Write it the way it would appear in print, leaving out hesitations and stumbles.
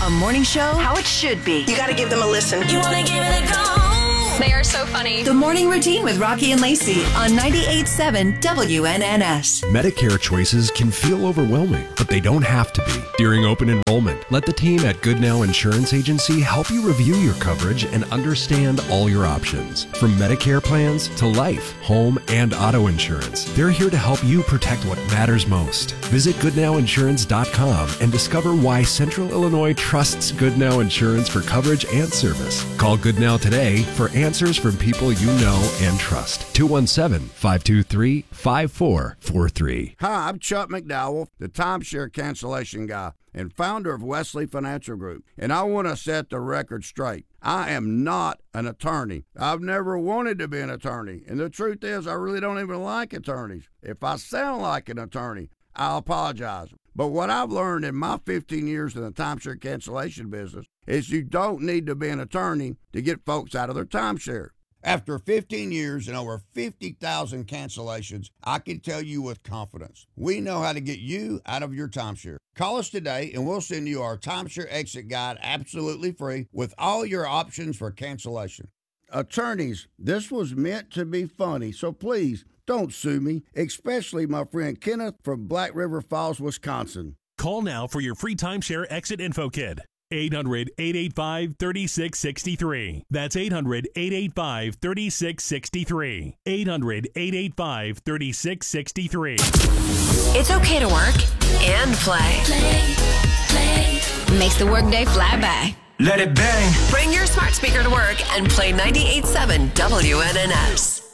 A morning show how it should be. You got to give them a listen. You want to give it a go. They are so funny. The Morning Routine with Rocky and Lacey on 98.7 WNNS. Medicare choices can feel overwhelming, but they don't have to be. During open enrollment, let the team at Goodnow Insurance Agency help you review your coverage and understand all your options. From Medicare plans to life, home, and auto insurance, they're here to help you protect what matters most. Visit goodnowinsurance.com and discover why Central Illinois trusts Goodnow Insurance for coverage and service. Call Goodnow today for answers from people you know and trust. 217-523-5443. Hi, I'm Chuck McDowell, the timeshare cancellation guy and founder of Wesley Financial Group. And I want to set the record straight. I am not an attorney. I've never wanted to be an attorney. And the truth is, I really don't even like attorneys. If I sound like an attorney, I'll apologize. But what I've learned in my 15 years in the timeshare cancellation business is you don't need to be an attorney to get folks out of their timeshare. After 15 years and over 50,000 cancellations, I can tell you with confidence, we know how to get you out of your timeshare. Call us today and we'll send you our timeshare exit guide absolutely free with all your options for cancellation. Attorneys, this was meant to be funny, so please don't sue me, especially my friend Kenneth from Black River Falls, Wisconsin. Call now for your free timeshare exit info kit. 800-885-3663. That's 800-885-3663. 800-885-3663. It's okay to work and play. Makes the workday fly by. Let it bang. Bring your smart speaker to work and play 98.7 WNNS.